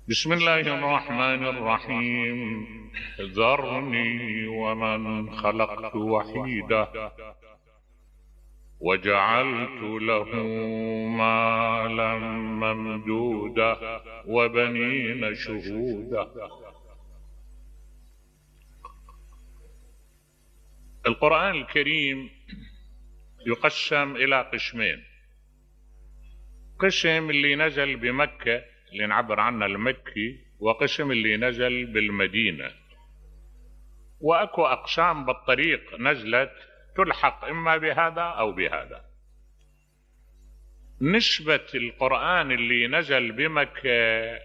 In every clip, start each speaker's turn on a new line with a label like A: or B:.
A: بسم الله الرحمن الرحيم. ذرني ومن خلقت وحيدا وجعلت له مالا ممدودا وبنين شهودا. القرآن الكريم يقسم إلى قسمين: قسم اللي نزل بمكة اللي نعبر عنه المكي، وقسم اللي نزل بالمدينة. وأكو أقسام بالطريق نزلت تلحق إما بهذا أو بهذا. نسبة القرآن اللي نزل بمكة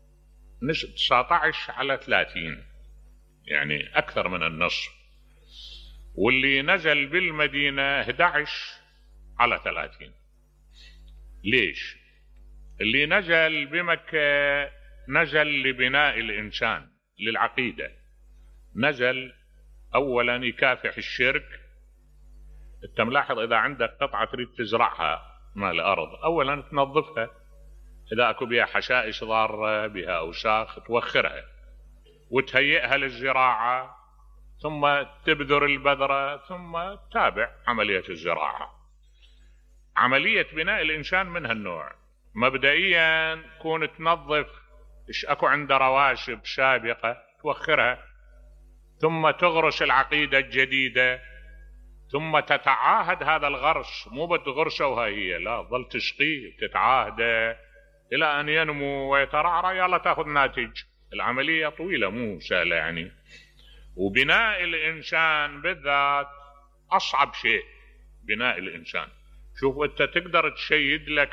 A: 19/30، يعني أكثر من النصف، واللي نزل بالمدينة 11/30. ليش؟ اللي نزل بمكة نزل لبناء الإنسان للعقيدة، نزل أولا يكافح الشرك. انت ملاحظ إذا عندك قطعة تريد تزرعها مال الأرض، أولا تنظفها، إذا أكو بها حشائش ضارة بها أوساخ توخرها وتهيئها للزراعة، ثم تبذر البذرة، ثم تتابع عملية الزراعة. عملية بناء الإنسان من هالنوع. مبدئيا تكون تنظف ايش اكو عنده رواسب سابقة توخرها، ثم تغرس العقيدة الجديدة، ثم تتعاهد هذا الغرس. مو بتغرسه وهي لا، ظل تسقيه وتتعاهده الى ان ينمو ويترعرع، يلا تاخذ ناتج. العملية طويلة مو سهلة يعني. وبناء الإنسان بالذات أصعب شيء بناء الإنسان. شوف، أنت تقدر تشيد لك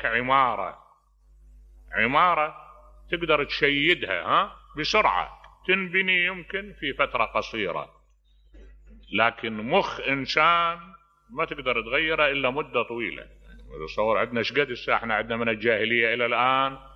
A: عمارة تقدر تشيدها بسرعة، تنبني يمكن في فترة قصيرة، لكن مخ إنسان ما تقدر تغيره إلا مدة طويلة. تصور عندنا شقد احنا عندنا من الجاهلية إلى الآن